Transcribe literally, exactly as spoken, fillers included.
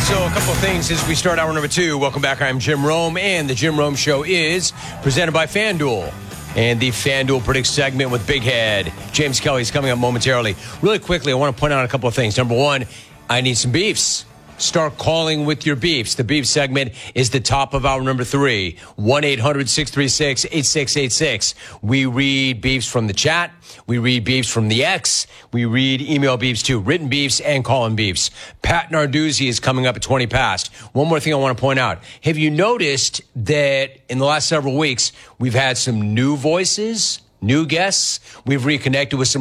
So a couple of things as we start hour number two. Welcome back. I'm Jim Rome, and the Jim Rome Show is presented by FanDuel. And the FanDuel Predict segment with Big Head. James Kelly is coming up momentarily. Really quickly, I want to point out a couple of things. Number one, I need some beefs. Start calling with your beefs. The beef segment is the top of hour number three. one eight hundred six three six eight six eight six. We read beefs from the chat. We read beefs from the X. We read email beefs too. Written beefs and call-in beefs. Pat Narduzzi is coming up at twenty past. One more thing I want to point out. Have you noticed that in the last several weeks, we've had some new voices, new guests? We've reconnected with some